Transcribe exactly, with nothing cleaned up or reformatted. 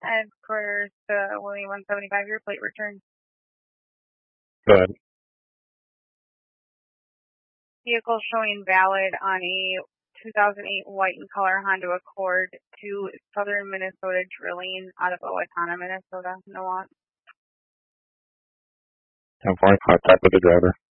headquarters to William one seventy-five, your plate return. Go ahead. Vehicle showing valid on a two thousand eight white in color Honda Accord to Southern Minnesota Drilling out of Owatonna, Minnesota. No on. ten four, contact with the driver.